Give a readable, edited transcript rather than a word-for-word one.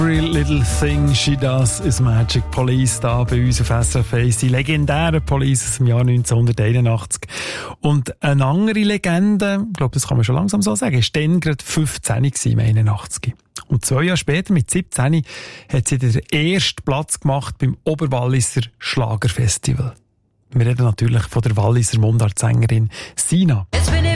Every Little Thing She Does is Magic. Police da bei uns auf SRF 1, die legendäre Police aus dem Jahr 1981. Und eine andere Legende, ich glaube, das kann man schon langsam so sagen, ist dann gerade 15 im 81. Und 2 Jahre später, mit 17, hat sie den ersten Platz gemacht beim Oberwalliser Schlagerfestival. Wir reden natürlich von der Walliser Mundartsängerin Sina. It's been